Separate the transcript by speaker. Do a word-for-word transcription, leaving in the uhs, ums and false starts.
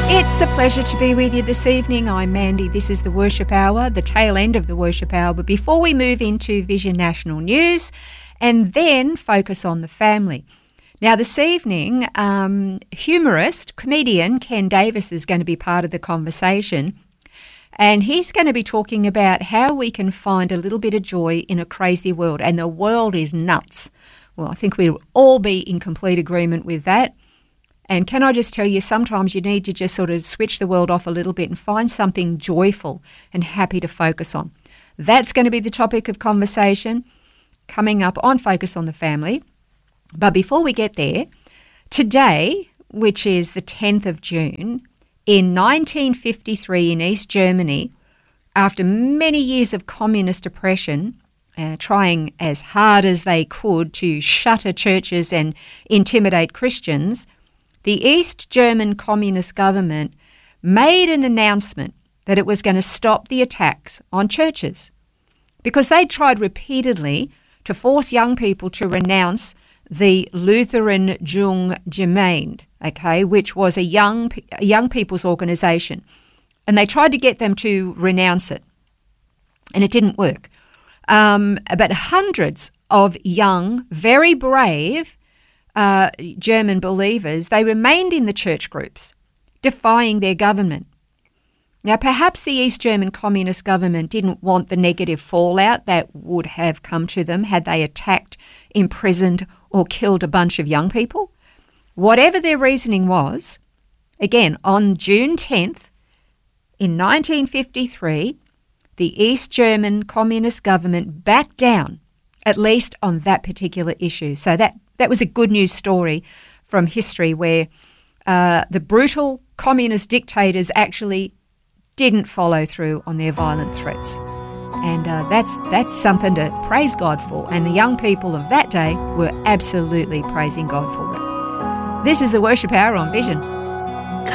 Speaker 1: It's a pleasure to be with you this evening. I'm Mandy. This is the Worship Hour, the tail end of the Worship Hour. But before we move into Vision National News and then focus on the family. Now, this evening, um, humorist, comedian Ken Davis is going to be part of the conversation. And he's going to be talking about how we can find a little bit of joy in a crazy world. And the world is nuts. Well, I think we'll all be in complete agreement with that. And can I just tell you, sometimes you need to just sort of switch the world off a little bit and find something joyful and happy to focus on. That's going to be the topic of conversation coming up on Focus on the Family. But before we get there, today, which is the tenth of June, in nineteen fifty-three in East Germany, after many years of communist oppression, uh, trying as hard as they could to shutter churches and intimidate Christians, the East German communist government made an announcement that it was going to stop the attacks on churches because they tried repeatedly to force young people to renounce the Lutheran Jung Gemeinde, okay, which was a young a young people's organisation. And they tried to get them to renounce it, and it didn't work. Um, but hundreds of young, very brave Uh, German believers, they remained in the church groups, defying their government. Now, perhaps the East German communist government didn't want the negative fallout that would have come to them had they attacked, imprisoned, or killed a bunch of young people. Whatever their reasoning was, again, on June tenth, in nineteen fifty-three, the East German communist government backed down, at least on that particular issue. So that That was a good news story from history where uh, the brutal communist dictators actually didn't follow through on their violent threats. And uh, that's that's something to praise God for. And the young people of that day were absolutely praising God for it. This is the Worship Hour on Vision.